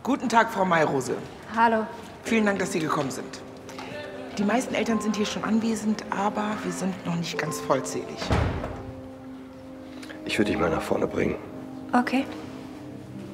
Guten Tag, Frau Mayrose. Hallo. Vielen Dank, dass Sie gekommen sind. Die meisten Eltern sind hier schon anwesend, aber wir sind noch nicht ganz vollzählig. Ich würde dich mal nach vorne bringen. Okay.